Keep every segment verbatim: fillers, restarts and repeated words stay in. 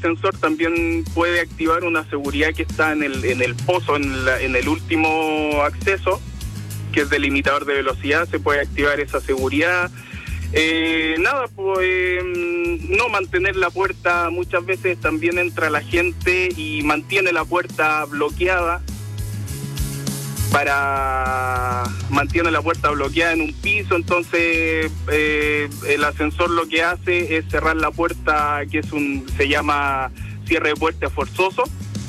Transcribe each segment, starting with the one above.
ascensor también puede activar una seguridad que está en el en el pozo, en, la, en el último acceso, que es delimitador de velocidad. Se puede activar esa seguridad. Eh, nada, pues eh, no mantener la puerta. Muchas veces también entra la gente y mantiene la puerta bloqueada. Para mantiene la puerta bloqueada en un piso, entonces eh, el ascensor lo que hace es cerrar la puerta, que es un se llama cierre de puerta forzoso.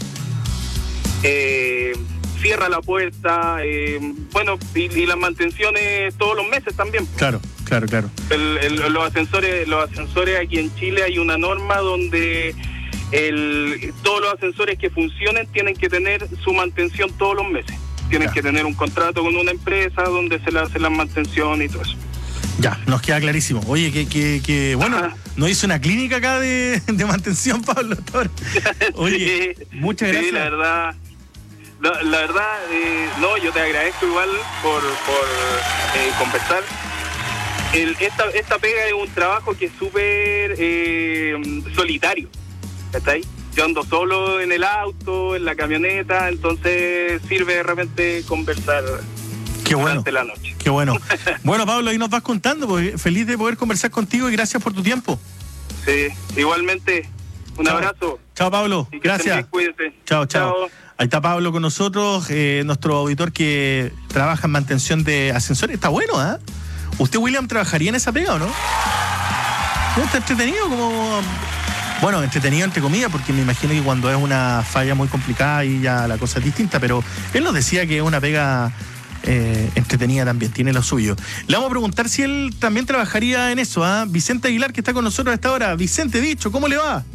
Eh, cierra la puerta, eh, bueno, y, y las mantenciones todos los meses también. Claro, claro, claro. El, el, los ascensores, los ascensores aquí en Chile hay una norma donde el, todos los ascensores que funcionen tienen que tener su mantención todos los meses. Tienen ya. que tener un contrato con una empresa donde se le hace la mantención y todo eso. Ya, nos queda clarísimo. Oye, que, que, que bueno, Ajá. nos hizo una clínica acá de, de mantención, Pablo Torres. Oye, sí, muchas gracias. Sí, la verdad, la, la verdad, eh, no, yo te agradezco igual por, por eh, conversar. El, esta, esta pega es un trabajo que es súper eh, solitario, ¿está ahí? Yo ando solo en el auto, en la camioneta, entonces sirve de repente conversar. Qué bueno. Durante la noche. Qué bueno. Bueno, Pablo, ahí nos vas contando, pues, feliz de poder conversar contigo y gracias por tu tiempo. Sí, igualmente. Un chao. abrazo. Chao, Pablo. Y que gracias. bien, cuídate. Chao, chao, chao. Ahí está Pablo con nosotros, eh, nuestro auditor que trabaja en mantención de ascensores. Está bueno, ¿ah? ¿eh? ¿Usted, William, trabajaría en esa pega o no? ¿No está entretenido como...? Bueno, entretenido entre comillas, porque me imagino que cuando es una falla muy complicada y ya la cosa es distinta, pero él nos decía que es una pega eh, entretenida también, tiene lo suyo. Le vamos a preguntar si él también trabajaría en eso, ¿ah? ¿eh? Vicente Aguilar, que está con nosotros a esta hora. Vicente, bicho, ¿cómo le va?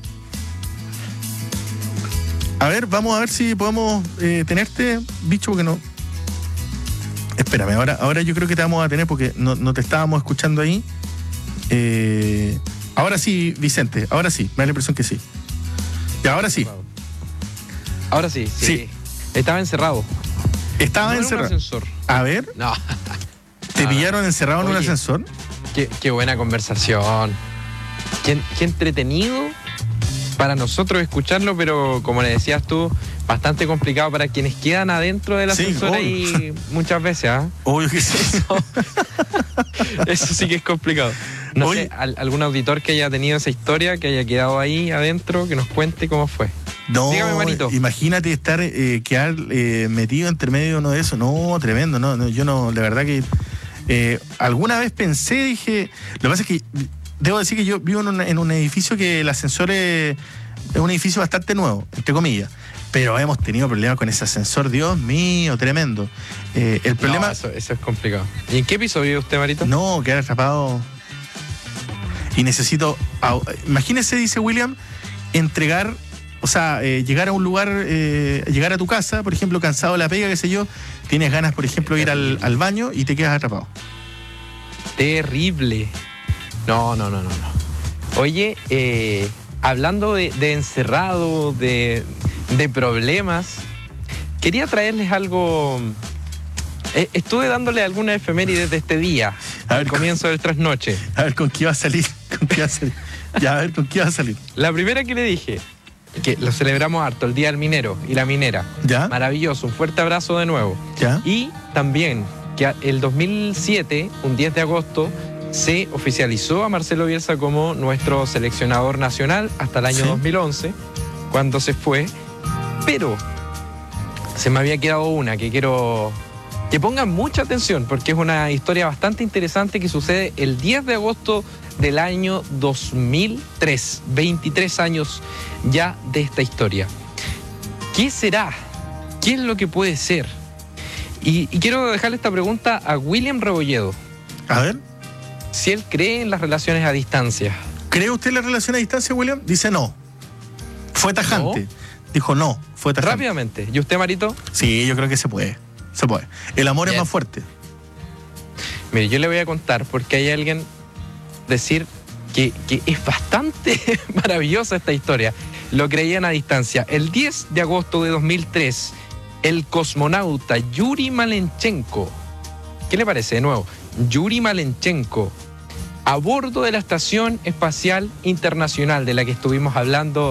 A ver, vamos a ver si podemos eh, tenerte, bicho, porque no... Espérame, ahora, ahora yo creo que te vamos a tener porque no, no te estábamos escuchando ahí. Eh... Ahora sí, Vicente, ahora sí, me da la impresión que sí. Y ahora sí. Ahora sí, sí. sí. Estaba encerrado. Estaba no encerrado. En un ascensor. A ver. No. ¿Te no, pillaron no. encerrado en Oye, un ascensor? Qué, qué buena conversación. Qué, qué entretenido para nosotros escucharlo, pero como le decías tú, bastante complicado para quienes quedan adentro del ascensor sí, ahí muchas veces, ¿ah? ¿eh? Obvio que sí. Eso, eso sí que es complicado. No Oye, sé, al, algún auditor que haya tenido esa historia, que haya quedado ahí adentro, que nos cuente cómo fue. No, dígame, manito. Imagínate estar, eh, quedar eh, metido entre medio de uno de eso. No, tremendo, no, no yo no, la verdad que eh, alguna vez pensé, dije, lo que pasa es que debo decir que yo vivo en un, en un edificio que el ascensor es, es un edificio bastante nuevo, entre comillas. Pero hemos tenido problemas con ese ascensor, Dios mío, tremendo. Eh, el problema... No, eso, eso es complicado. ¿Y en qué piso vive usted, Marito? No, quedar atrapado... Y necesito, imagínese, dice William, entregar, o sea, eh, llegar a un lugar, eh, llegar a tu casa, por ejemplo, cansado de la pega, qué sé yo, tienes ganas, por ejemplo, de ir al, al baño y te quedas atrapado. Terrible. No, no, no, no, no. Oye, eh, hablando de, de encerrado, de, de problemas, quería traerles algo... Eh, estuve dándole algunas efemérides de este día, a al ver, comienzo del trasnoche. A ver, ¿con qué va a salir? ¿Con qué va a salir? Ya, a ver, ¿con qué va a salir? La primera que le dije, que lo celebramos harto, el Día del Minero y la Minera. ¿Ya? Maravilloso, un fuerte abrazo de nuevo. ¿Ya? Y también que el dos mil siete, un diez de agosto, se oficializó a Marcelo Bielsa como nuestro seleccionador nacional hasta el año ¿sí? dos mil once, cuando se fue. Pero se me había quedado una que quiero... que pongan mucha atención, porque es una historia bastante interesante que sucede el diez de agosto del año dos mil tres. veintitrés años ya de esta historia. ¿Qué será? ¿Qué es lo que puede ser? Y, y quiero dejarle esta pregunta a William Rebolledo. A ver. Si él cree en las relaciones a distancia. ¿Cree usted en las relaciones a distancia, William? Dice no. Fue tajante. No. Dijo no, fue tajante. Rápidamente. ¿Y usted, Marito? Sí, yo creo que se puede. Se puede. El amor Bien. Es más fuerte. Mire, yo le voy a contar porque hay alguien decir que, que es bastante maravillosa esta historia. Lo creían a distancia. El diez de agosto de dos mil tres, el cosmonauta Yuri Malenchenko, ¿qué le parece de nuevo? Yuri Malenchenko, a bordo de la Estación Espacial Internacional de la que estuvimos hablando